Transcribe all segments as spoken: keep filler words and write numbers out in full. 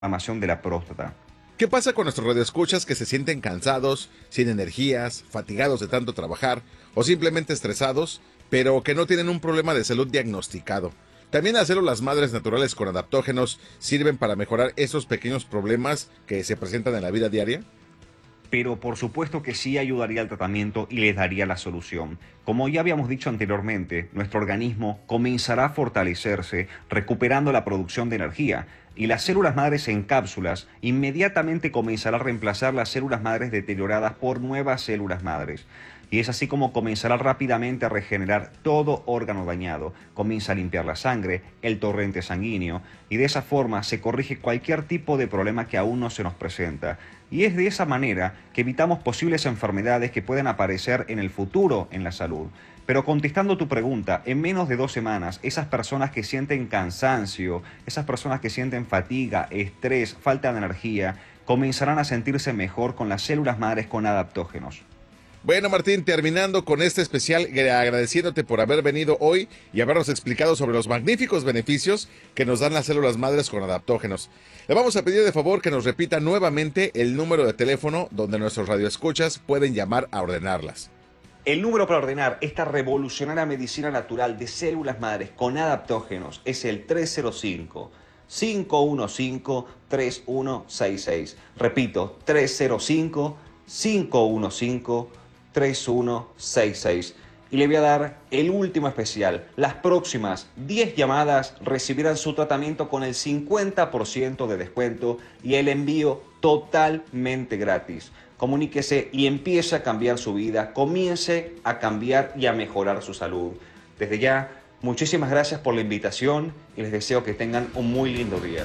inflamación de la próstata. ¿Qué pasa con nuestros radioescuchas que se sienten cansados, sin energías, fatigados de tanto trabajar o simplemente estresados, pero que no tienen un problema de salud diagnosticado? También las células madres naturales con adaptógenos sirven para mejorar esos pequeños problemas que se presentan en la vida diaria. Pero por supuesto que sí ayudaría al tratamiento y les daría la solución. Como ya habíamos dicho anteriormente, nuestro organismo comenzará a fortalecerse recuperando la producción de energía y las células madres en cápsulas inmediatamente comenzará a reemplazar las células madres deterioradas por nuevas células madres. Y es así como comenzará rápidamente a regenerar todo órgano dañado, comienza a limpiar la sangre, el torrente sanguíneo, y de esa forma se corrige cualquier tipo de problema que aún no se nos presenta. Y es de esa manera que evitamos posibles enfermedades que puedan aparecer en el futuro en la salud. Pero contestando tu pregunta, en menos de dos semanas, esas personas que sienten cansancio, esas personas que sienten fatiga, estrés, falta de energía, comenzarán a sentirse mejor con las células madres con adaptógenos. Bueno, Martín, terminando con este especial, agradeciéndote por haber venido hoy y habernos explicado sobre los magníficos beneficios que nos dan las células madres con adaptógenos. Le vamos a pedir de favor que nos repita nuevamente el número de teléfono donde nuestros radioescuchas pueden llamar a ordenarlas. El número para ordenar esta revolucionaria medicina natural de células madres con adaptógenos es el tres cero cinco, cinco uno cinco, tres uno seis seis. Repito, tres cero cinco, cinco uno cinco, tres uno seis seis. Y le voy a dar el último especial. Las próximas diez llamadas recibirán su tratamiento con el cincuenta por ciento de descuento y el envío totalmente gratis. Comuníquese y empiece a cambiar su vida, comience a cambiar y a mejorar su salud. Desde ya, muchísimas gracias por la invitación y les deseo que tengan un muy lindo día.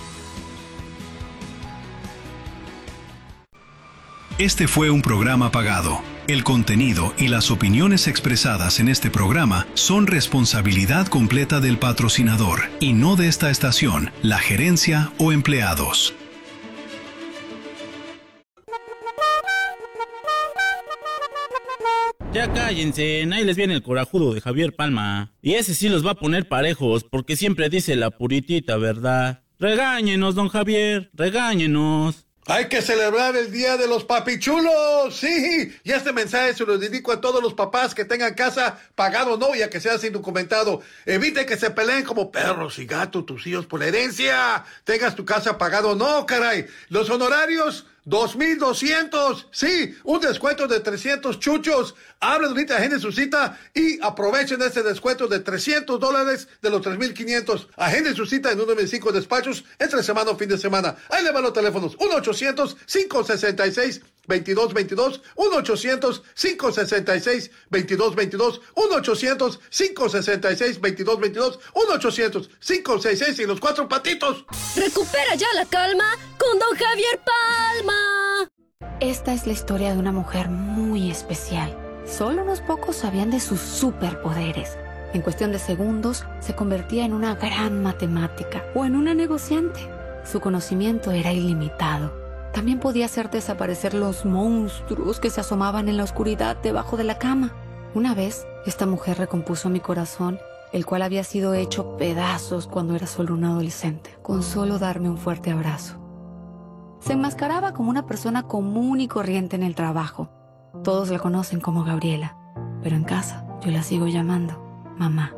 Este fue un programa pagado. El contenido y las opiniones expresadas en este programa son responsabilidad completa del patrocinador y no de esta estación, la gerencia o empleados. Ya cállense, ahí les viene el corajudo de Javier Palma. Y ese sí los va a poner parejos, porque siempre dice la puritita verdad. Regáñenos, don Javier, regáñenos. Hay que celebrar el Día de los Papichulos, sí, y este mensaje se lo dedico a todos los papás que tengan casa pagado o no, ya que sea sin documentado. Evite que se peleen como perros y gatos tus hijos por la herencia. Tengas tu casa pagado o no, caray. Los honorarios, dos mil doscientos, sí, un descuento de trescientos chuchos. Hablen ahorita, agenden su cita y aprovechen este descuento de trescientos dólares de los tres mil quinientos. Agenden su cita en uno de mis cinco despachos entre semana o fin de semana. Ahí le van los teléfonos, uno ochocientos, cinco sesenta y seis, veintidós veintidós, uno ochocientos, cinco sesenta y seis, veintidós veintidós, uno ochocientos, cinco sesenta y seis, veintidós veintidós, uno ochocientos, cinco sesenta y seis y los cuatro patitos. Recupera ya la calma con don Javier Palma. Esta es la historia de una mujer muy especial. Solo unos pocos sabían de sus superpoderes. En cuestión de segundos, se convertía en una gran matemática o en una negociante. Su conocimiento era ilimitado. También podía hacer desaparecer los monstruos que se asomaban en la oscuridad debajo de la cama. Una vez, esta mujer recompuso mi corazón, el cual había sido hecho pedazos cuando era solo un adolescente, con solo darme un fuerte abrazo. Se enmascaraba como una persona común y corriente en el trabajo. Todos la conocen como Gabriela, pero en casa yo la sigo llamando mamá.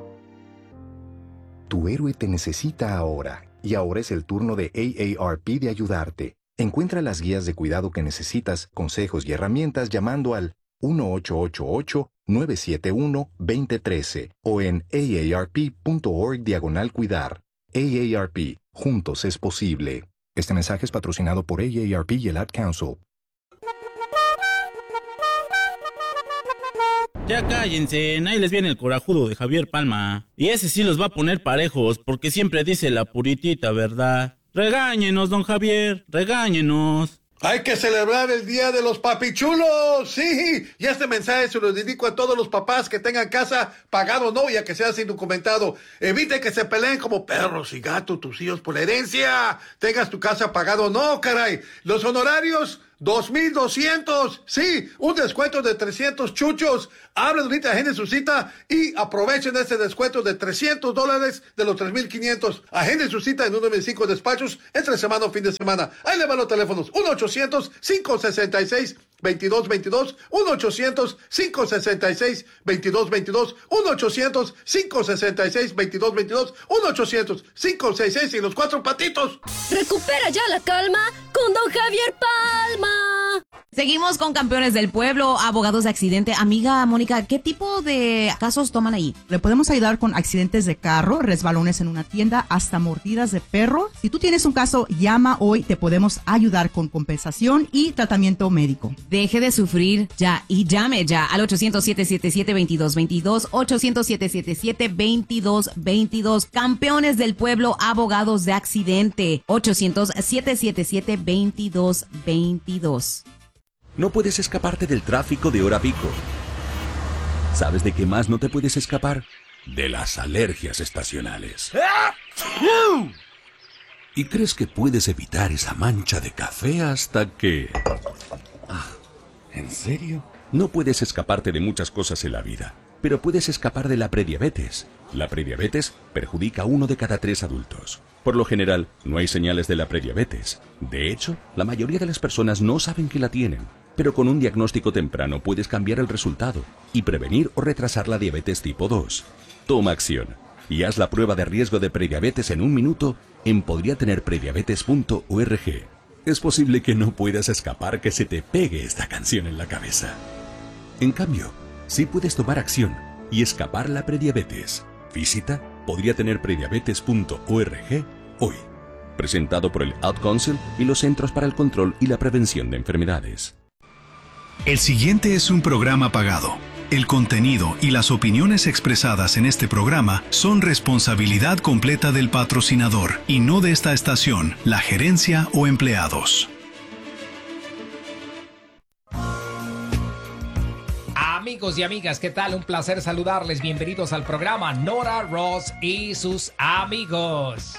Tu héroe te necesita ahora, y ahora es el turno de A A R P de ayudarte. Encuentra las guías de cuidado que necesitas, consejos y herramientas llamando al uno ocho ocho ocho, nueve siete uno, dos cero uno tres o en aarp.org diagonal cuidar. A A R P, juntos es posible. Este mensaje es patrocinado por A A R P y el Ad Council. Ya cállense, ahí les viene el corajudo de Javier Palma. Y ese sí los va a poner parejos, porque siempre dice la puritita verdad. Regáñenos, don Javier, regáñenos. Hay que celebrar el Día de los Papichulos, sí, y este mensaje se lo dedico a todos los papás que tengan casa pagado o no, ya que sea sin documentado. Evite que se peleen como perros y gatos tus hijos por la herencia. Tengas tu casa pagado o no, caray. Los honorarios, dos mil doscientos. Sí, un descuento de trescientos chuchos. Hablen ahorita, agenden su cita y aprovechen este descuento de trescientos dólares de los tres mil quinientos. Agenden su cita en uno de mis cinco despachos entre semana o fin de semana. Ahí le van los teléfonos. uno ochocientos, cinco sesenta y seis, veintidós veintidós, uno ochocientos, cinco sesenta y seis, veintidós veintidós, uno ochocientos, cinco sesenta y seis, veintidós veintidós, uno ochocientos, cinco sesenta y seis y los cuatro patitos. Recupera ya la calma con don Javier Palma. Seguimos con Campeones del Pueblo, abogados de accidente. Amiga Mónica, ¿qué tipo de casos toman ahí? Le podemos ayudar con accidentes de carro, resbalones en una tienda, hasta mordidas de perro. Si tú tienes un caso, llama hoy, te podemos ayudar con compensación y tratamiento médico. Deje de sufrir ya y llame ya al ochocientos, siete siete siete, veintidós veintidós, ochocientos, siete siete siete, veintidós veintidós. Campeones del Pueblo, abogados de accidente. ochocientos, siete siete siete, veintidós veintidós. No puedes escaparte del tráfico de hora pico. ¿Sabes de qué más no te puedes escapar? De las alergias estacionales. ¿Y crees que puedes evitar esa mancha de café hasta que... Ah, ¿en serio? No puedes escaparte de muchas cosas en la vida, pero puedes escapar de la prediabetes. La prediabetes perjudica a uno de cada tres adultos. Por lo general, no hay señales de la prediabetes. De hecho, la mayoría de las personas no saben que la tienen. Pero con un diagnóstico temprano puedes cambiar el resultado y prevenir o retrasar la diabetes tipo dos. Toma acción y haz la prueba de riesgo de prediabetes en un minuto en podría tener prediabetes punto org. Es posible que no puedas escapar que se te pegue esta canción en la cabeza. En cambio, sí puedes tomar acción y escapar la prediabetes. Visita podría tener prediabetes punto org hoy. Presentado por el Ad Council y los Centros para el Control y la Prevención de Enfermedades. El siguiente es un programa pagado. El contenido y las opiniones expresadas en este programa son responsabilidad completa del patrocinador y no de esta estación, la gerencia o empleados. Amigos y amigas, ¿qué tal? Un placer saludarles. Bienvenidos al programa Nora Ross y sus amigos.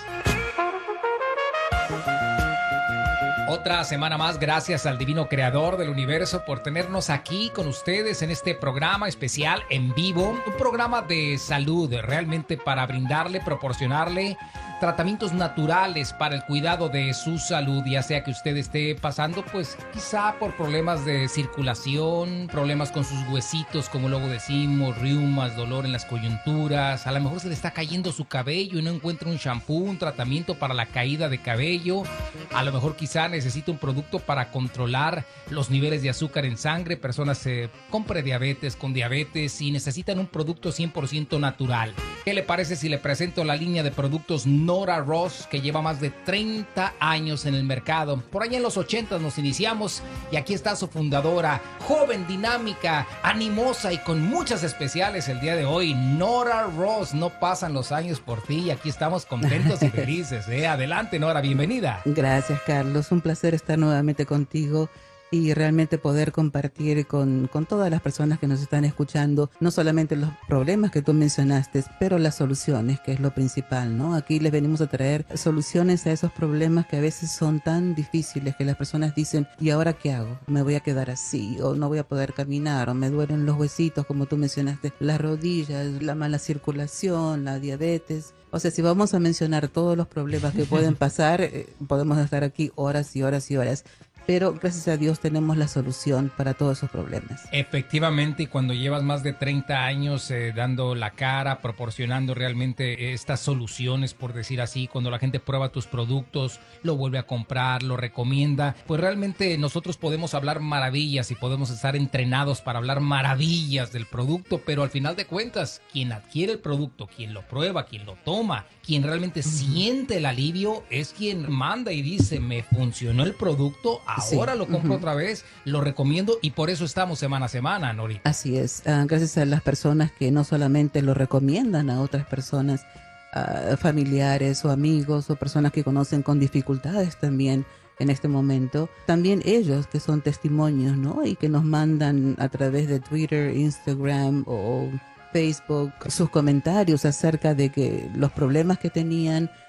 Otra semana más, gracias al divino creador del universo por tenernos aquí con ustedes en este programa especial en vivo. Un programa de salud, realmente para brindarle, proporcionarle tratamientos naturales para el cuidado de su salud, ya sea que usted esté pasando pues quizá por problemas de circulación, problemas con sus huesitos, como luego decimos, riumas, dolor en las coyunturas, a lo mejor se le está cayendo su cabello y no encuentra un shampoo, un tratamiento para la caída de cabello, a lo mejor quizá necesita un producto para controlar los niveles de azúcar en sangre, personas eh, con prediabetes, con diabetes y necesitan un producto cien por ciento natural. ¿Qué le parece si le presento la línea de productos Nora Ross, que lleva más de treinta años en el mercado? Por allá en los ochenta nos iniciamos y aquí está su fundadora, joven, dinámica, animosa y con muchas especiales el día de hoy. Nora Ross, no pasan los años por ti y aquí estamos contentos y felices. ¿eh? Adelante, Nora, bienvenida. Gracias, Carlos. Un placer estar nuevamente contigo y realmente poder compartir con, con todas las personas que nos están escuchando, no solamente los problemas que tú mencionaste, pero las soluciones, que es lo principal, ¿no? Aquí les venimos a traer soluciones a esos problemas que a veces son tan difíciles que las personas dicen, ¿y ahora qué hago? ¿Me voy a quedar así? ¿O no voy a poder caminar? ¿O me duelen los huesitos, como tú mencionaste? Las rodillas, la mala circulación, la diabetes. O sea, si vamos a mencionar todos los problemas que pueden pasar, eh, podemos estar aquí horas y horas y horas. Pero gracias a Dios tenemos la solución para todos esos problemas. Efectivamente, y cuando llevas más de treinta años eh, dando la cara, proporcionando realmente estas soluciones, por decir así, cuando la gente prueba tus productos, lo vuelve a comprar, lo recomienda, pues realmente nosotros podemos hablar maravillas y podemos estar entrenados para hablar maravillas del producto, pero al final de cuentas, quien adquiere el producto, quien lo prueba, quien lo toma, quien realmente uh-huh. siente el alivio, es quien manda y dice, me funcionó el producto, ahora sí. lo compro uh-huh. otra vez, lo recomiendo y por eso estamos semana a semana, Norita. Así es, uh, gracias a las personas que no solamente lo recomiendan a otras personas, uh, familiares o amigos o personas que conocen con dificultades también en este momento, también ellos que son testimonios, ¿no? Y que nos mandan a través de Twitter, Instagram o Facebook sus comentarios acerca de que los problemas que tenían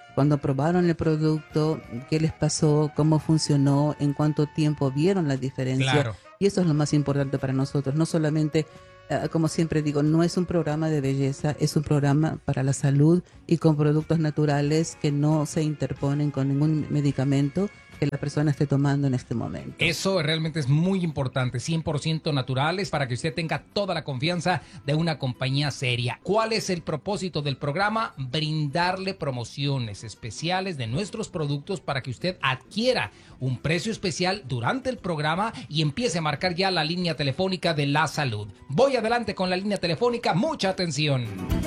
cuando probaron el producto, qué les pasó, cómo funcionó, en cuánto tiempo vieron la diferencia. Claro. Y eso es lo más importante para nosotros. No solamente, uh, como siempre digo, no es un programa de belleza, es un programa para la salud y con productos naturales que no se interponen con ningún medicamento que la persona esté tomando en este momento. Eso realmente es muy importante, cien por ciento naturales, para que usted tenga toda la confianza de una compañía seria. ¿Cuál es el propósito del programa? Brindarle promociones especiales de nuestros productos para que usted adquiera un precio especial durante el programa y empiece a marcar ya la línea telefónica de la salud. Voy adelante con la línea telefónica, mucha atención.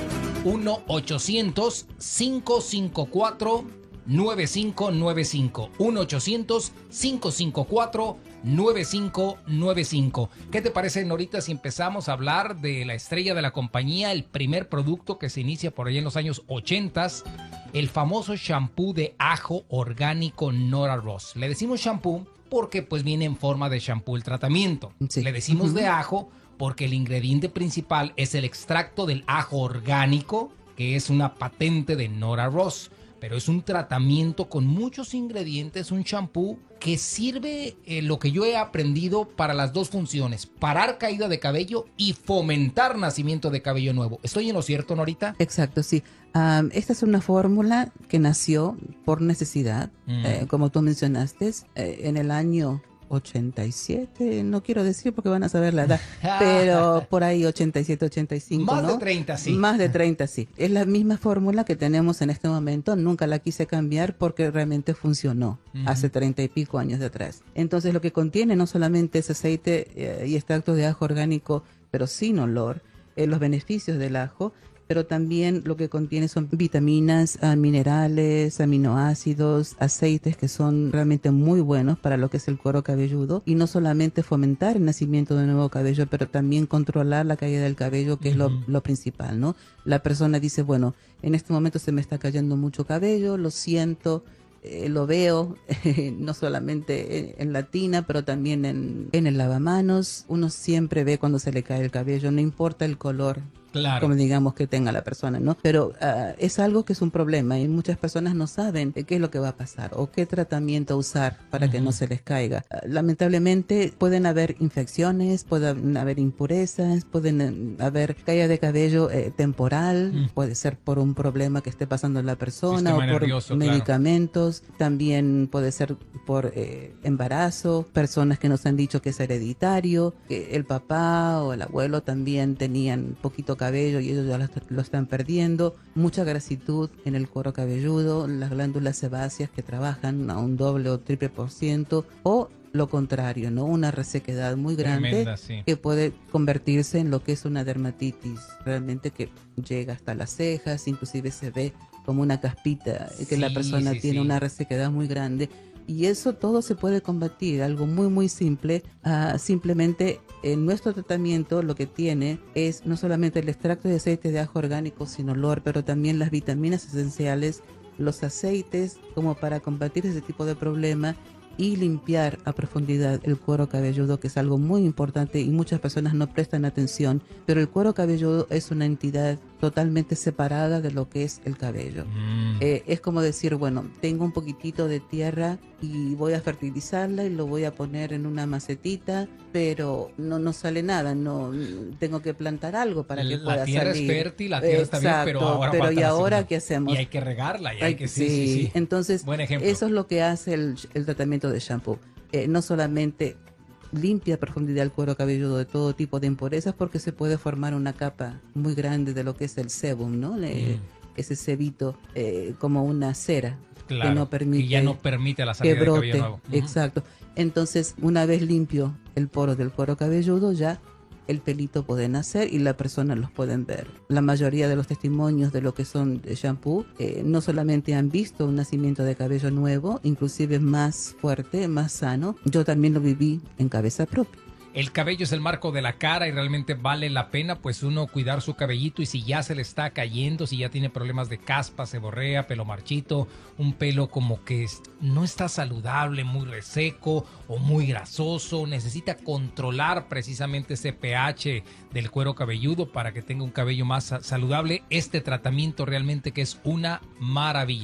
uno ochocientos, cinco cinco cuatro, nueve cinco nueve cinco. uno ochocientos, cinco cinco cuatro, nueve cinco nueve cinco. ¿Qué te parece, Norita, si empezamos a hablar de la estrella de la compañía, el primer producto que se inicia por ahí en los años ochenta, el famoso shampoo de ajo orgánico Nora Ross? Le decimos shampoo porque pues viene en forma de shampoo el tratamiento. Sí. Le decimos uh-huh. de ajo porque el ingrediente principal es el extracto del ajo orgánico, que es una patente de Nora Ross. Pero es un tratamiento con muchos ingredientes, un shampoo que sirve eh, lo que yo he aprendido para las dos funciones: parar caída de cabello y fomentar nacimiento de cabello nuevo. ¿Estoy en lo cierto, Norita? Exacto, sí. Um, esta es una fórmula que nació por necesidad, mm. eh, como tú mencionaste, eh, en el año ochenta y siete, no quiero decir porque van a saber la edad, pero por ahí ochenta y siete, ochenta y cinco, Más ¿no? de treinta, sí. Más de treinta, sí. Es la misma fórmula que tenemos en este momento, nunca la quise cambiar porque realmente funcionó uh-huh. hace treinta y pico años de atrás. Entonces lo que contiene no solamente es aceite eh, y extracto de ajo orgánico, pero sin olor, eh, los beneficios del ajo, pero también lo que contiene son vitaminas, uh, minerales, aminoácidos, aceites que son realmente muy buenos para lo que es el cuero cabelludo, y no solamente fomentar el nacimiento de nuevo cabello, pero también controlar la caída del cabello, que uh-huh. es lo, lo principal, ¿no? La persona dice, bueno, en este momento se me está cayendo mucho cabello, lo siento, eh, lo veo, eh, no solamente en, en la tina, pero también en, en el lavamanos. Uno siempre ve cuando se le cae el cabello, no importa el color. Claro. Como digamos que tenga la persona, ¿no? Pero uh, es algo que es un problema y muchas personas no saben qué es lo que va a pasar o qué tratamiento usar para uh-huh. que no se les caiga. Uh, lamentablemente pueden haber infecciones, pueden haber impurezas, pueden haber caída de cabello eh, temporal, uh-huh. puede ser por un problema que esté pasando en la persona Sistema o por nervioso, medicamentos, claro. También puede ser por eh, embarazo, personas que nos han dicho que es hereditario, que el papá o el abuelo también tenían poquito cabello y ellos ya lo, lo están perdiendo. Mucha grasitud en el cuero cabelludo, las glándulas sebáceas que trabajan a un doble o triple por ciento, o lo contrario, ¿no? Una resequedad muy grande. Tremenda, sí. Que puede convertirse en lo que es una dermatitis, realmente que llega hasta las cejas, inclusive se ve como una caspita, que sí, la persona sí, tiene sí. una resequedad muy grande. Y eso todo se puede combatir, algo muy muy simple, uh, simplemente en nuestro tratamiento lo que tiene es no solamente el extracto de aceite de ajo orgánico sin olor, pero también las vitaminas esenciales, los aceites, como para combatir ese tipo de problema y limpiar a profundidad el cuero cabelludo, que es algo muy importante y muchas personas no prestan atención, pero el cuero cabelludo es una entidad totalmente separada de lo que es el cabello. Mm. Eh, es como decir, bueno, tengo un poquitito de tierra y voy a fertilizarla y lo voy a poner en una macetita, pero no, no sale nada, no tengo que plantar algo para que la pueda salir. La tierra es fértil, la tierra Exacto, está bien, pero ahora pero falta ¿y ahora la qué hacemos? Y hay que regarla, y hay, hay que sí, sí, sí, sí. Entonces, buen ejemplo. Eso es lo que hace el, el tratamiento de shampoo. Eh, no solamente limpia a profundidad el cuero cabelludo de todo tipo de impurezas, porque se puede formar una capa muy grande de lo que es el sebum, ¿no? Le, mm. Ese sebito eh, como una cera. Claro, que no permite y ya no permite la salida que brote, de cabello nuevo. Uh-huh. Exacto. Entonces, una vez limpio el poro del cuero cabelludo, ya el pelito puede nacer y la persona los pueden ver. La mayoría de los testimonios de lo que son de shampoo eh, no solamente han visto un nacimiento de cabello nuevo, inclusive más fuerte, más sano. Yo también lo viví en cabeza propia. El cabello es el marco de la cara y realmente vale la pena pues uno cuidar su cabellito, y si ya se le está cayendo, si ya tiene problemas de caspa, seborrea, pelo marchito, un pelo como que no está saludable, muy reseco o muy grasoso, necesita controlar precisamente ese pH del cuero cabelludo para que tenga un cabello más saludable. Este tratamiento realmente que es una maravilla, Nora.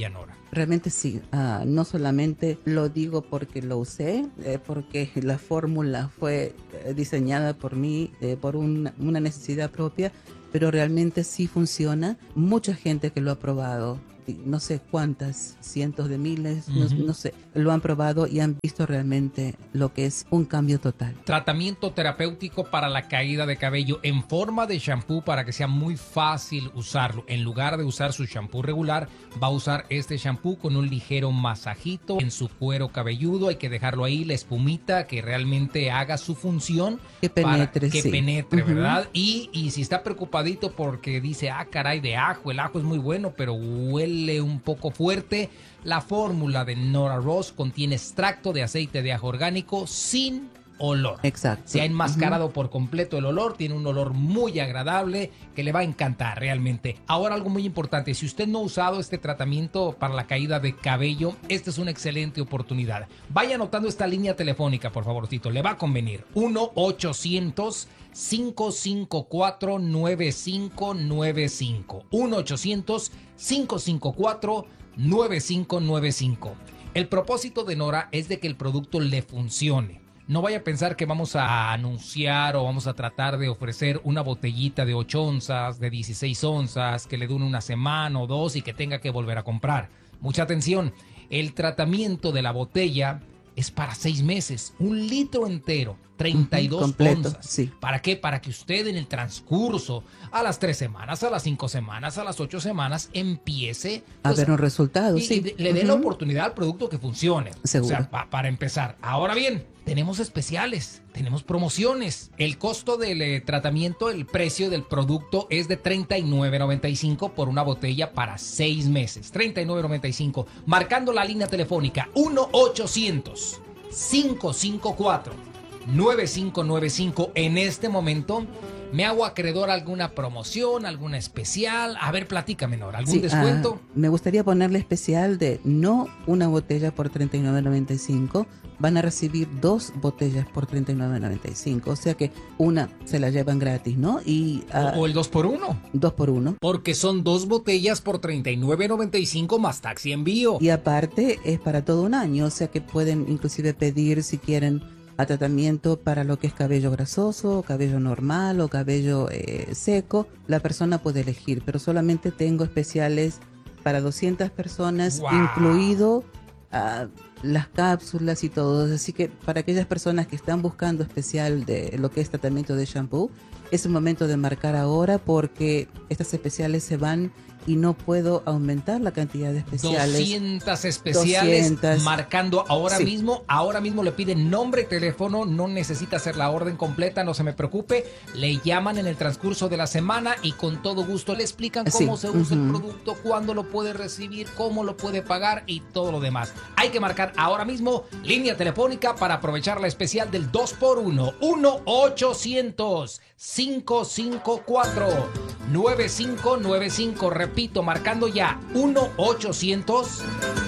Realmente sí, uh, no solamente lo digo porque lo usé, eh, porque la fórmula fue eh, diseñada por mí, eh, por un, una necesidad propia, pero realmente sí funciona. Mucha gente que lo ha probado, no sé cuántas, cientos de miles, uh-huh. no, no sé, lo han probado y han visto realmente lo que es un cambio total. Tratamiento terapéutico para la caída de cabello en forma de shampoo para que sea muy fácil usarlo. En lugar de usar su shampoo regular, va a usar este shampoo con un ligero masajito en su cuero cabelludo. Hay que dejarlo ahí, la espumita, que realmente haga su función. Que penetre, para que sí. penetre, uh-huh. ¿verdad? Y, y si está preocupadito porque dice, ah, caray, de ajo, el ajo es muy bueno, pero huele un poco fuerte, la fórmula de Nora Ross contiene extracto de aceite de ajo orgánico sin olor. Exacto. Se ha enmascarado uh-huh. por completo el olor, tiene un olor muy agradable que le va a encantar realmente. Ahora algo muy importante, si usted no ha usado este tratamiento para la caída de cabello, esta es una excelente oportunidad. Vaya anotando esta línea telefónica, por favorcito, le va a convenir. uno ochocientos cinco cinco cuatro nueve cinco nueve cinco. uno ochocientos cinco cinco cuatro nueve cinco nueve cinco. El propósito de Nora es de que el producto le funcione. No vaya a pensar que vamos a anunciar o vamos a tratar de ofrecer una botellita de ocho onzas, de dieciséis onzas, que le dure una semana o dos y que tenga que volver a comprar. Mucha atención, el tratamiento de la botella es para seis meses, un litro entero, treinta y dos completo, onzas. Sí. ¿Para qué? Para que usted en el transcurso, a las tres semanas, a las cinco semanas, a las ocho semanas, empiece a pues, ver un resultado. y, sí. y le dé uh-huh. la oportunidad al producto que funcione. Seguro. O sea, pa, para empezar. Ahora bien, tenemos especiales, tenemos promociones. El costo del eh, tratamiento, el precio del producto es de treinta y nueve noventa y cinco por una botella para seis meses. treinta y nueve noventa y cinco. Marcando la línea telefónica uno ochocientos cinco cinco cuatro nueve cinco nueve cinco. En este momento me hago acreedor a alguna promoción, alguna especial. A ver, platícame, Nora, ¿algún sí, descuento? Uh, me gustaría ponerle especial de no una botella por treinta y nueve noventa y cinco. Van a recibir dos botellas por treinta y nueve noventa y cinco. O sea que una se la llevan gratis, ¿no? Y uh, o, o el dos por uno. dos por uno. Porque son dos botellas por treinta y nueve noventa y cinco más taxi envío. Y aparte es para todo un año. O sea que pueden inclusive pedir si quieren a tratamiento para lo que es cabello grasoso, cabello normal o cabello eh, seco. La persona puede elegir, pero solamente tengo especiales para doscientas personas, wow. incluido uh, las cápsulas y todo. Así que para aquellas personas que están buscando especial de lo que es tratamiento de shampoo, es el momento de marcar ahora porque estas especiales se van y no puedo aumentar la cantidad de especiales. doscientas especiales doscientas. Marcando ahora Sí. mismo. Ahora mismo le piden nombre, teléfono. No necesita hacer la orden completa, no se me preocupe. Le llaman en el transcurso de la semana y con todo gusto le explican cómo Sí. se usa Uh-huh. el producto, cuándo lo puede recibir, cómo lo puede pagar y todo lo demás. Hay que marcar ahora mismo línea telefónica para aprovechar la especial del dos por uno. uno ochocientos cinco cinco cuatro nueve cinco nueve cinco. Repito, marcando ya uno ochocientos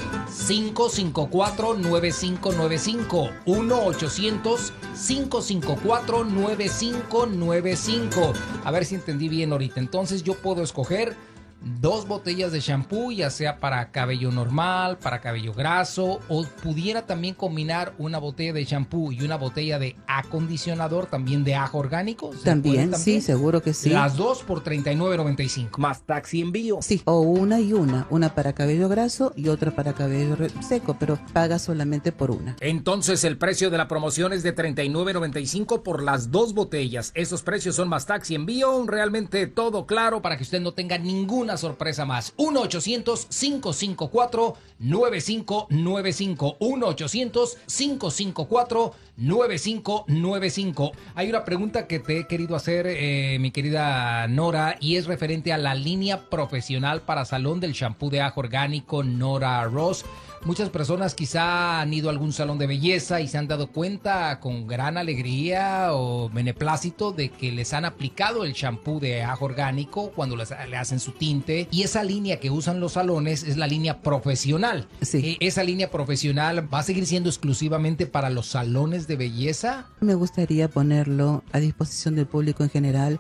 cinco cinco cuatro nueve cinco nueve cinco. uno ochocientos cinco cinco cuatro nueve cinco nueve cinco. A ver si entendí bien ahorita. Entonces yo puedo escoger dos botellas de shampoo, ya sea para cabello normal, para cabello graso, o pudiera también combinar una botella de shampoo y una botella de acondicionador también de ajo orgánico. ¿Se También, puede sí, seguro que sí. Las dos por treinta y nueve noventa y cinco. Más taxi envío. Sí, o una y una, una para cabello graso y otra para cabello re- seco, pero paga solamente por una. Entonces el precio de la promoción es de treinta y nueve noventa y cinco por las dos botellas. Esos precios son más taxi envío. Realmente todo claro para que usted no tenga ninguna sorpresa más. uno ochocientos cinco cinco cuatro nueve cinco nueve cinco. uno ochocientos cinco cinco cuatro nueve cinco nueve cinco. Hay una pregunta que te he querido hacer, eh, mi querida Nora, y es referente a la línea profesional para salón del shampoo de ajo orgánico Nora Ross. Muchas personas quizá han ido a algún salón de belleza y se han dado cuenta con gran alegría o beneplácito de que les han aplicado el shampoo de ajo orgánico cuando les, le hacen su tinte. Y esa línea que usan los salones es la línea profesional. Sí. Eh, ¿Esa línea profesional va a seguir siendo exclusivamente para los salones de belleza? Me gustaría ponerlo a disposición del público en general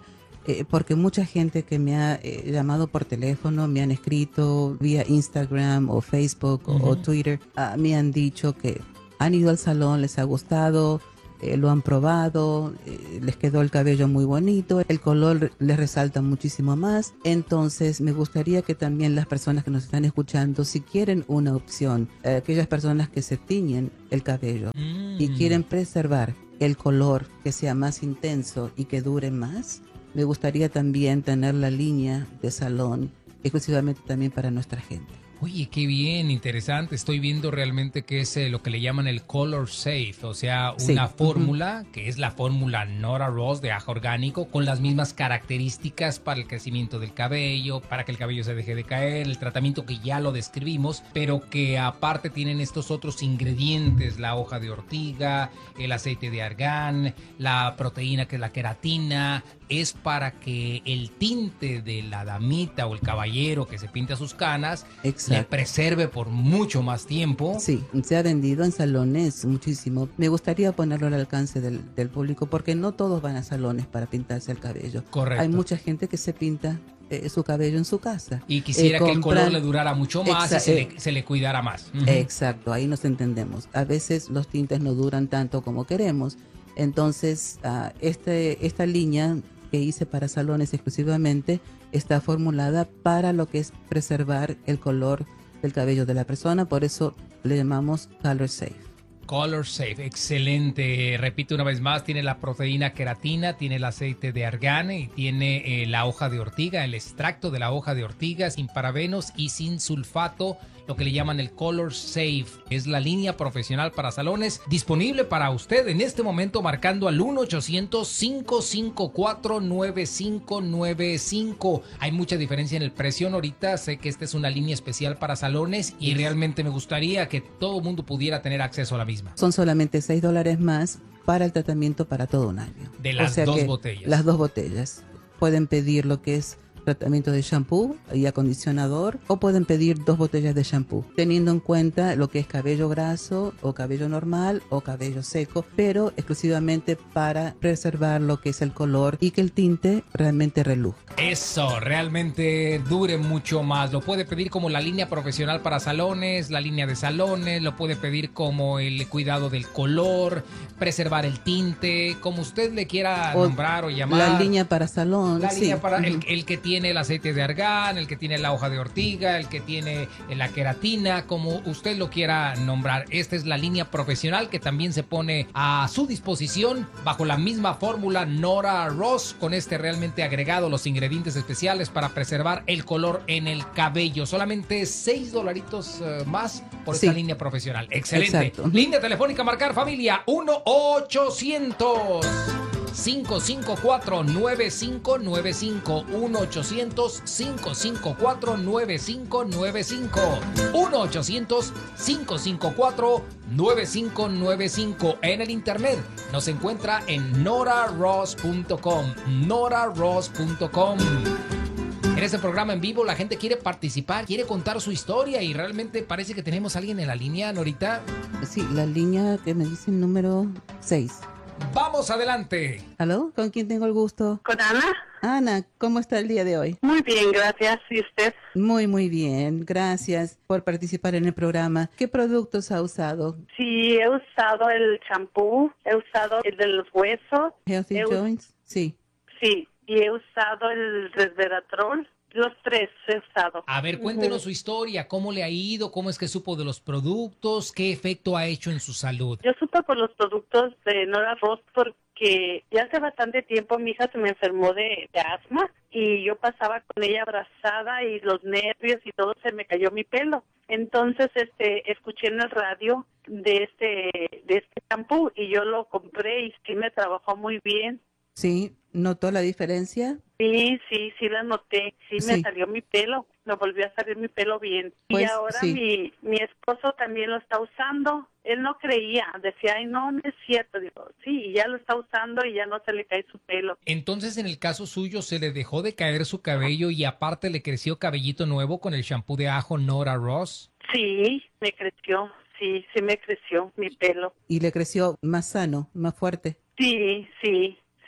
eh, porque mucha gente que me ha eh, llamado por teléfono, me han escrito vía Instagram o Facebook o, Ujú. o Twitter, ah, me han dicho que han ido al salón, les ha gustado, eh, lo han probado, eh, les quedó el cabello muy bonito, el color les resalta muchísimo más. Entonces me gustaría que también las personas que nos están escuchando, si quieren una opción, eh, aquellas personas que se tiñen el cabello y quieren preservar el color que sea más intenso y que dure más, me gustaría también tener la línea de salón exclusivamente también para nuestra gente. Oye, qué bien, interesante. Estoy viendo realmente que es eh, lo que le llaman el Color Safe, o sea, Sí. una Ujú. fórmula que es la fórmula Nora Ross de ajo orgánico con las mismas características para el crecimiento del cabello, para que el cabello se deje de caer, el tratamiento que ya lo describimos, pero que aparte tienen estos otros ingredientes, la hoja de ortiga, el aceite de argán, la proteína que es la queratina, es para que el tinte de la damita o el caballero que se pinta sus canas Exacto. le preserve por mucho más tiempo. Sí, se ha vendido en salones muchísimo. Me gustaría ponerlo al alcance del, del público porque no todos van a salones para pintarse el cabello. Correcto. Hay mucha gente que se pinta eh, su cabello en su casa. Y quisiera Eh, que el color compran- le durara mucho más Exa- y se, eh, le, se le cuidara más. Ujú. Exacto, ahí nos entendemos. A veces los tintes no duran tanto como queremos. Entonces, ah, este, esta línea que hice para salones exclusivamente está formulada para lo que es preservar el color del cabello de la persona. Por eso le llamamos Color Safe. Color Safe, excelente. Repito una vez más, tiene la proteína queratina, tiene el aceite de argán y tiene eh, la hoja de ortiga, el extracto de la hoja de ortiga sin parabenos y sin sulfato, lo que le llaman el Color Safe. Es la línea profesional para salones disponible para usted en este momento marcando al uno ochocientos, cinco cinco cuatro, nueve cinco nueve cinco. Hay mucha diferencia en el precio, Norita. Sé que esta es una línea especial para salones y realmente me gustaría que todo el mundo pudiera tener acceso a la misma. Son solamente seis dólares más para el tratamiento para todo un año. De las dos que botellas. Las dos botellas. Pueden pedir lo que es tratamiento de shampoo y acondicionador o pueden pedir dos botellas de shampoo, teniendo en cuenta lo que es cabello graso o cabello normal o cabello seco, pero exclusivamente para preservar lo que es el color y que el tinte realmente reluzca. Eso, realmente dure mucho más. Lo puede pedir como la línea profesional para salones, la línea de salones, lo puede pedir como el cuidado del color, preservar el tinte, como usted le quiera O nombrar o llamar. La línea para salón. La sí. línea para el, Ujú. el que tiene el aceite de argán, el que tiene la hoja de ortiga, el que tiene la queratina, como usted lo quiera nombrar. Esta es la línea profesional que también se pone a su disposición bajo la misma fórmula Nora Ross, con este realmente agregado los ingredientes especiales para preservar el color en el cabello. Solamente seis dolaritos uh, más por esta Sí. línea profesional. Excelente. Exacto. Línea telefónica marcar familia uno ochocientos, cinco cinco cuatro, nueve cinco nueve cinco. uno ochocientos, cinco cinco cuatro, nueve cinco nueve cinco. uno ochocientos, cinco cinco cuatro, nueve cinco nueve cinco. En el internet nos encuentra en nora ross punto com. nora ross punto com. En este programa en vivo la gente quiere participar, quiere contar su historia y realmente parece que tenemos a alguien en la línea, Norita. Sí, la línea que me dice número seis. Vamos adelante. ¿Aló? ¿Con quién tengo el gusto? ¿Con Ana? Ana, ¿cómo está el día de hoy? Muy bien, gracias. ¿Y usted? Muy, muy bien. Gracias por participar en el programa. ¿Qué productos ha usado? Sí, he usado el champú, he usado el de los huesos. Healthy He us- Joints? Sí. Sí, y he usado el resveratrol. Los tres he usado. A ver, cuéntenos su historia, cómo le ha ido, cómo es que supo de los productos, qué efecto ha hecho en su salud. Yo supe por los productos de Nora Ross porque ya hace bastante tiempo mi hija se me enfermó de, de asma y yo pasaba con ella abrazada y los nervios y todo se me cayó mi pelo. Entonces, este, escuché en el radio de este, de este champú y yo lo compré y sí me trabajó muy bien. Sí, ¿notó la diferencia? Sí, sí, sí la noté. Sí, me Sí. salió mi pelo. Me volvió a salir mi pelo bien. Pues, y ahora sí. mi, mi esposo también lo está usando. Él no creía. Decía, ay, no, no es cierto. Digo, sí, y ya lo está usando y ya no se le cae su pelo. Entonces, en el caso suyo, se le dejó de caer su cabello y aparte le creció cabellito nuevo con el shampoo de ajo Nora Ross. Sí, me creció. Sí, sí me creció mi pelo. Y le creció más sano, más fuerte. Sí, sí,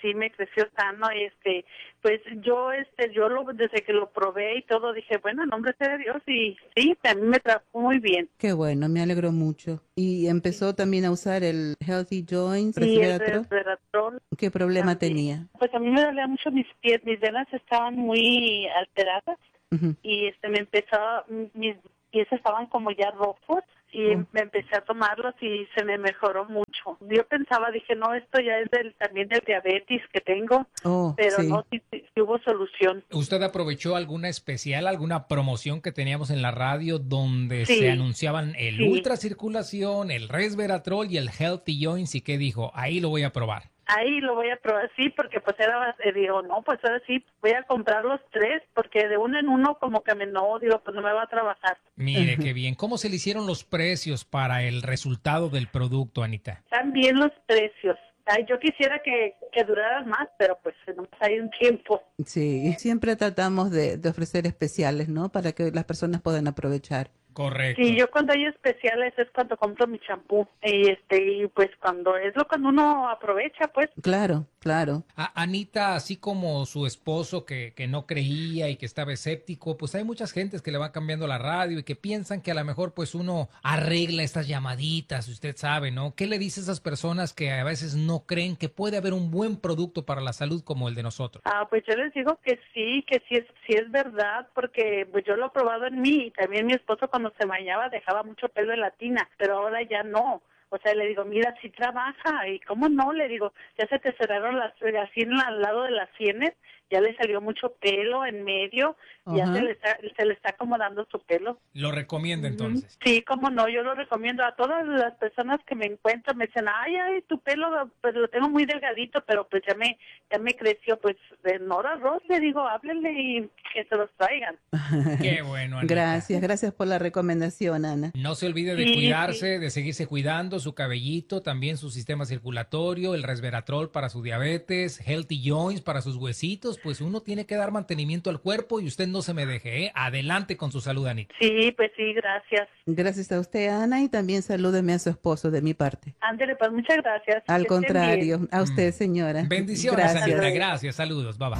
sí me creció sano, este, pues yo, este, yo lo, desde que lo probé y todo, dije, bueno, en nombre sea de Dios, y sí, a mí me trató muy bien. Qué bueno, me alegro mucho. ¿Y empezó también a usar el Healthy Joints, Y el resveratrol? resveratrol. ¿Qué problema también. tenía? Pues a mí me dolían mucho mis pies, mis venas estaban muy alteradas, Ujú. y este, me empezaba, mis pies estaban como ya rojos, y Oh. me empecé a tomarlos y se me mejoró mucho. Yo pensaba, dije, no, esto ya es del, también del diabetes que tengo, Oh, pero sí. no, sí, sí- sí hubo solución. ¿Usted aprovechó alguna especial, alguna promoción que teníamos en la radio donde Sí. se anunciaban el Sí. ultracirculación, el resveratrol y el Healthy Joints? ¿Y qué dijo? Ahí lo voy a probar. Ahí lo voy a probar, sí, porque pues era, eh, digo, no, pues ahora sí, voy a comprar los tres, porque de uno en uno como que me no, digo, pues no me va a trabajar. Mire qué bien. ¿Cómo se le hicieron los precios para el resultado del producto, Anita? Están bien los precios. Ay, yo quisiera que, que duraran más, pero pues no hay un tiempo. Sí, siempre tratamos de, de ofrecer especiales, ¿no? Para que las personas puedan aprovechar. Correcto. Sí, yo cuando hay especiales es cuando compro mi champú, y este, y pues cuando es lo cuando uno aprovecha, pues. Claro, claro. A- Anita, así como su esposo que, que no creía y que estaba escéptico, pues hay muchas gentes que le van cambiando la radio y que piensan que a lo mejor pues uno arregla estas llamaditas, usted sabe, ¿no? ¿Qué le dice a esas personas que a veces no creen que puede haber un buen producto para la salud como el de nosotros? Ah, pues yo les digo que sí, que sí es, sí es verdad, porque pues yo lo he probado en mí, y también mi esposo cuando se bañaba dejaba mucho pelo en la tina, pero ahora ya no. O sea, le digo, mira, sí trabaja, y cómo no, le digo, ya se te cerraron las, así en la- al lado de las sienes, ya le salió mucho pelo en medio, y ya Ajá. se le está, se le está acomodando su pelo. Lo recomienda entonces. Sí, cómo no, yo lo recomiendo a todas las personas que me encuentran, me dicen, ay, ay, tu pelo, pues lo tengo muy delgadito, pero pues ya me, ya me creció, pues de Nora Ross, le digo, háblenle y que se los traigan. Qué bueno, Anita. Gracias, gracias por la recomendación, Ana. No se olvide de Sí, cuidarse, de seguirse cuidando su cabellito, también su sistema circulatorio, el resveratrol para su diabetes, Healthy Joints para sus huesitos, pues uno tiene que dar mantenimiento al cuerpo y usted no se me deje, ¿eh? Adelante con su salud, Anita. Sí, pues sí, gracias. Gracias a usted, Ana, y también salúdeme a su esposo de mi parte. Ándele, pues muchas gracias. Al Que estén contrario, bien. a usted, señora. Bendiciones, Gracias. Anita. Gracias, saludos. Bye bye.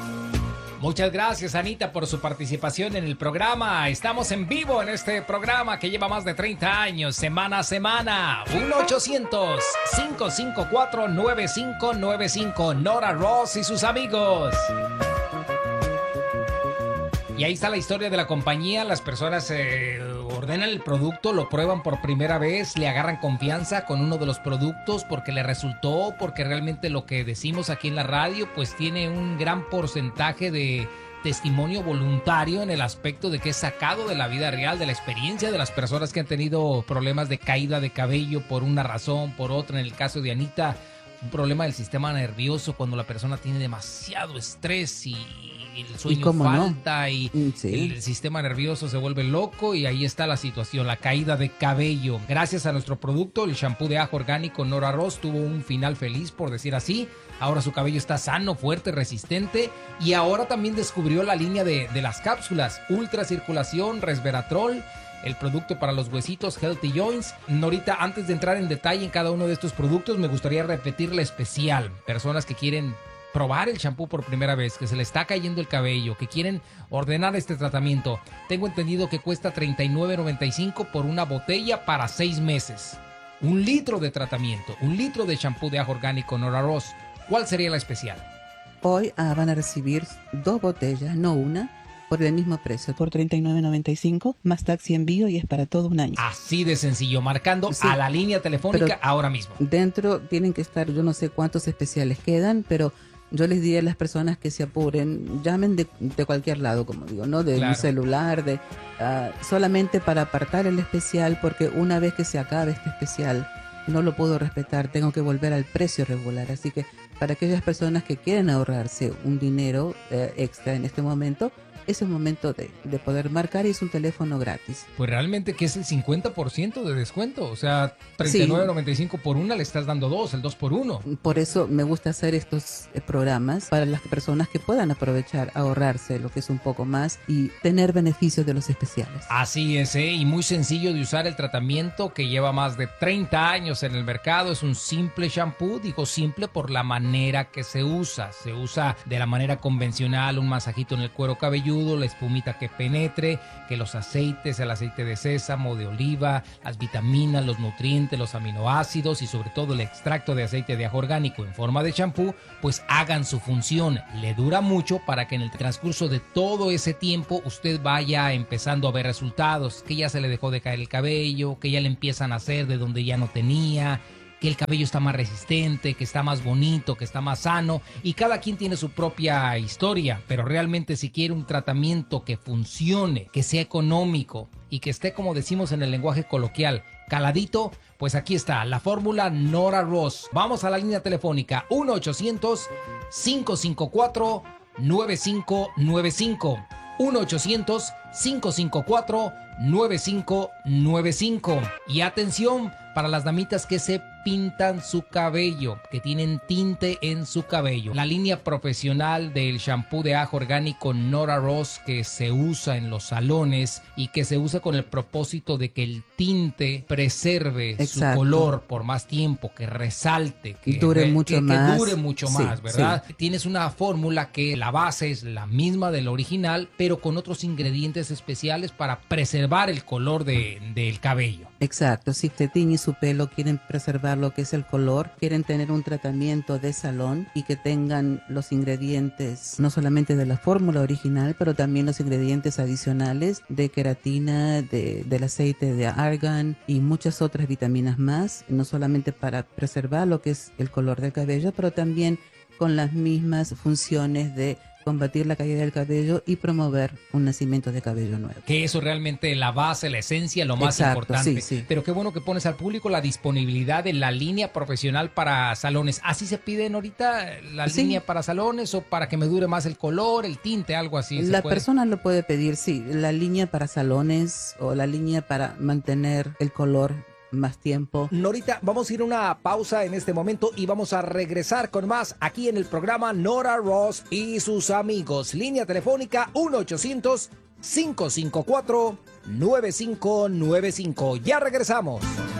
Muchas gracias, Anita, por su participación en el programa. Estamos en vivo en este programa que lleva más de treinta años, semana a semana. uno ochocientos, cinco cinco cuatro, nueve cinco nueve cinco. Nora Ross y sus amigos. Y ahí está la historia de la compañía. Las personas eh, ordenan el producto, lo prueban por primera vez, le agarran confianza con uno de los productos porque le resultó, porque realmente lo que decimos aquí en la radio pues tiene un gran porcentaje de testimonio voluntario en el aspecto de que es sacado de la vida real, de la experiencia de las personas que han tenido problemas de caída de cabello por una razón, por otra. En el caso de Anita, un problema del sistema nervioso cuando la persona tiene demasiado estrés y el sueño cómo no? falta y Sí. el sistema nervioso se vuelve loco, y ahí está la situación, la caída de cabello. Gracias a nuestro producto, el shampoo de ajo orgánico Nora Ross tuvo un final feliz, por decir así. Ahora su cabello está sano, fuerte, resistente, y ahora también descubrió la línea de, de las cápsulas, ultracirculación, resveratrol, el producto para los huesitos Healthy Joints. Norita, antes de entrar en detalle en cada uno de estos productos, me gustaría repetir la especial. Personas que quieren probar el shampoo por primera vez, que se le está cayendo el cabello, que quieren ordenar este tratamiento. Tengo entendido que cuesta treinta y nueve noventa y cinco por una botella para seis meses. Un litro de tratamiento, un litro de shampoo de ajo orgánico Nora Ross. ¿Cuál sería la especial? Hoy ah, van a recibir dos botellas, no una, por el mismo precio, por treinta y nueve noventa y cinco, más taxi envío, y es para todo un año. Así de sencillo, marcando Sí. a la línea telefónica Pero ahora mismo. Dentro tienen que estar, yo no sé cuántos especiales quedan, pero yo les diría a las personas que se apuren, llamen de, de cualquier lado, como digo, ¿no? De Claro. un celular, de ah, solamente para apartar el especial, porque una vez que se acabe este especial, no lo puedo respetar, tengo que volver al precio regular. Así que para aquellas personas que quieren ahorrarse un dinero eh, extra en este momento, es el momento de, de poder marcar y es un teléfono gratis. Pues realmente que es el cincuenta por ciento de descuento, o sea, treinta y nueve noventa y cinco por una le estás dando dos, el dos por uno. Por eso me gusta hacer estos eh, programas para las personas que puedan aprovechar, ahorrarse lo que es un poco más y tener beneficios de los especiales. Así es, ¿eh? Y muy sencillo de usar el tratamiento que lleva más de treinta años en el mercado. Es un simple shampoo, digo simple por la manera que se usa. Se usa de la manera convencional, un masajito en el cuero cabelludo, la espumita que penetre, que los aceites, el aceite de sésamo, de oliva, las vitaminas, los nutrientes, los aminoácidos y sobre todo el extracto de aceite de ajo orgánico en forma de shampoo, pues hagan su función. Le dura mucho para que en el transcurso de todo ese tiempo usted vaya empezando a ver resultados, que ya se le dejó de caer el cabello, que ya le empiezan a hacer de donde ya no tenía, que el cabello está más resistente, que está más bonito, que está más sano, y cada quien tiene su propia historia, pero realmente si quiere un tratamiento que funcione, que sea económico y que esté, como decimos en el lenguaje coloquial, caladito, pues aquí está la fórmula Nora Ross. Vamos a la línea telefónica uno ochocientos, cinco cinco cuatro, nueve cinco nueve cinco. uno ochocientos, cinco cinco cuatro, nueve cinco nueve cinco. Y atención para las damitas que se pintan su cabello, que tienen tinte en su cabello. La línea profesional del shampoo de ajo orgánico Nora Ross, que se usa en los salones y que se usa con el propósito de que el tinte preserve Exacto. su color por más tiempo, que resalte, que dure re, mucho que, más. que dure mucho Sí, más, ¿verdad? sí. Tienes una fórmula que la base es la misma del original, pero con otros ingredientes especiales para preservar el color de, del cabello. Exacto, si te tiñe su pelo, quieren preservar lo que es el color, quieren tener un tratamiento de salón y que tengan los ingredientes no solamente de la fórmula original, pero también los ingredientes adicionales de queratina, de, del aceite de argán y muchas otras vitaminas más, no solamente para preservar lo que es el color del cabello, pero también con las mismas funciones de combatir la caída del cabello y promover un nacimiento de cabello nuevo. Que eso realmente la base, la esencia, lo más Exacto, importante. sí, sí. Pero qué bueno que pones al público la disponibilidad de la línea profesional para salones. ¿Así se piden ahorita la Sí. línea para salones o para que me dure más el color, el tinte, algo así? ¿Se La puede? persona lo puede pedir, sí, la línea para salones o la línea para mantener el color más tiempo. Norita, vamos a ir a una pausa en este momento y vamos a regresar con más aquí en el programa Nora Ross y sus amigos. Línea telefónica uno ochocientos, cinco cinco cuatro, nueve cinco nueve cinco. Ya regresamos.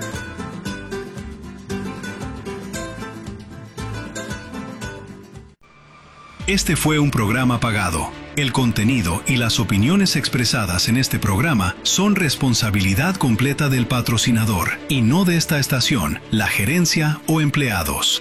Este fue un programa pagado. El contenido y las opiniones expresadas en este programa son responsabilidad completa del patrocinador y no de esta estación, la gerencia o empleados.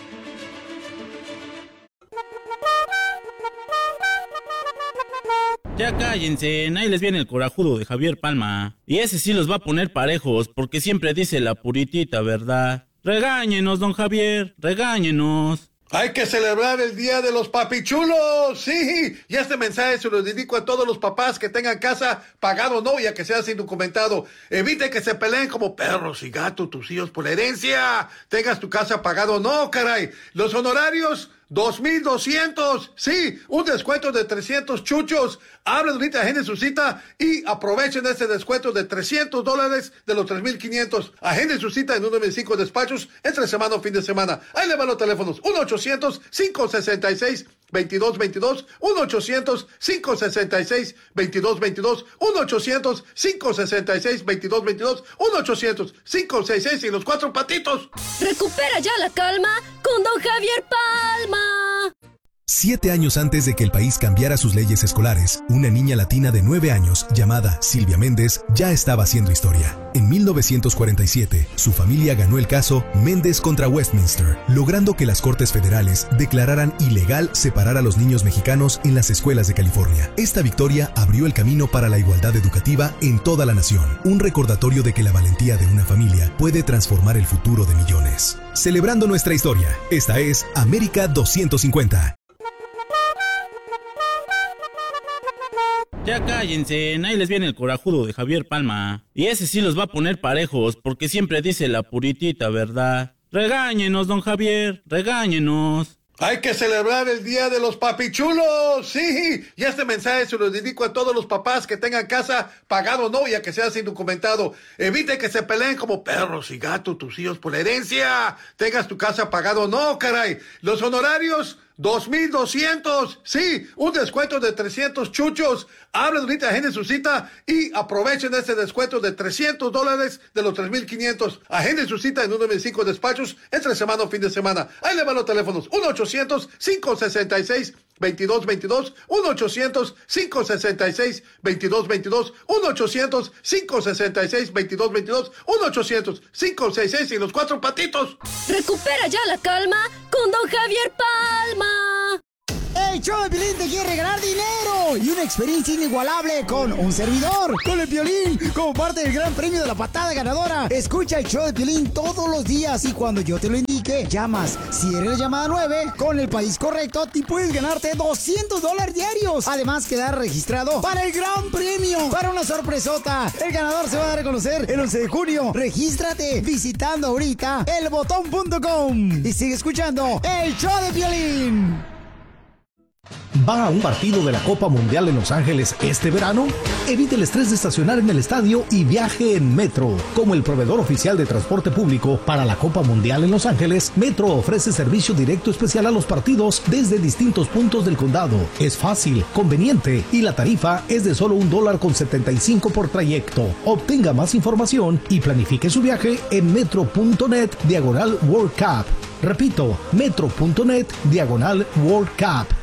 Ya cállense, ahí les viene el corajudo de Javier Palma. Y ese sí los va a poner parejos, porque siempre dice la puritita verdad. Regáñenos, don Javier, regáñenos. Hay que celebrar el Día de los Papichulos, sí, y este mensaje se lo dedico a todos los papás que tengan casa pagado o no, ya que seas indocumentado. Evite que se peleen como perros y gatos tus hijos por la herencia. Tengas tu casa pagado o no, caray. Los honorarios, dos mil doscientos, sí, un descuento de trescientos chuchos. Hablen ahorita, agenden su cita y aprovechen este descuento de trescientos dólares de los tres mil quinientos. Agenden su cita en uno de mis cinco despachos entre semana o fin de semana. Ahí le van los teléfonos, uno ochocientos, cinco sesenta y seis, veintidós veintidós, uno ochocientos, cinco sesenta y seis, veintidós veintidós, uno ochocientos, cinco sesenta y seis, veintidós veintidós, uno ochocientos, cinco sesenta y seis y los cuatro patitos. Recupera ya la calma con don Javier Palma. Siete años antes de que el país cambiara sus leyes escolares, una niña latina de nueve años, llamada Silvia Méndez, ya estaba haciendo historia. En mil novecientos cuarenta y siete, su familia ganó el caso Méndez contra Westminster, logrando que las Cortes Federales declararan ilegal separar a los niños mexicanos en las escuelas de California. Esta victoria abrió el camino para la igualdad educativa en toda la nación, un recordatorio de que la valentía de una familia puede transformar el futuro de millones. Celebrando nuestra historia, esta es América doscientos cincuenta. Ya cállense, ahí les viene el corajudo de Javier Palma. Y ese sí los va a poner parejos, porque siempre dice la puritita verdad. Regáñenos, don Javier, regáñenos. Hay que celebrar el Día de los Papichulos, sí. Y este mensaje se lo dedico a todos los papás que tengan casa pagado o no, ya que seas indocumentado. Evite que se peleen como perros y gatos tus hijos por la herencia. Tengas tu casa pagado o no, caray. Los honorarios, dos mil doscientos. Sí, un descuento de trescientos chuchos. Hablen ahorita, agenden su cita y aprovechen este descuento de trescientos dólares de los tres mil quinientos. Agenden su cita en uno de mis cinco despachos entre semana o fin de semana. Ahí le van los teléfonos. uno ochocientos, cinco sesenta y seis, veintidós veintidós. uno ochocientos, cinco sesenta y seis, veintidós veintidós. uno ochocientos, cinco sesenta y seis, veintidós veintidós. uno ochocientos, cinco sesenta y seis y los cuatro patitos. Recupera ya la calma con Don Javier Palma. El show de Piolín te quiere regalar dinero y una experiencia inigualable con un servidor, con el Piolín, como parte del gran premio de la patada ganadora. Escucha el show de Piolín todos los días y cuando yo te lo indique, llamas. Si eres la llamada nueve, con el país correcto, te puedes ganarte doscientos dólares diarios. Además, quedar registrado para el gran premio, para una sorpresota. El ganador se va a dar a conocer el once de junio. Regístrate visitando ahorita el botón punto com y sigue escuchando el show de Piolín. ¿Va a un partido de la Copa Mundial en Los Ángeles este verano? Evite el estrés de estacionar en el estadio y viaje en Metro. Como el proveedor oficial de transporte público para la Copa Mundial en Los Ángeles, Metro ofrece servicio directo especial a los partidos desde distintos puntos del condado. Es fácil, conveniente y la tarifa es de solo un dólar con setenta y cinco por trayecto. Obtenga más información y planifique su viaje en metro.net diagonal World Cup. Repito, metro.net diagonal World Cup.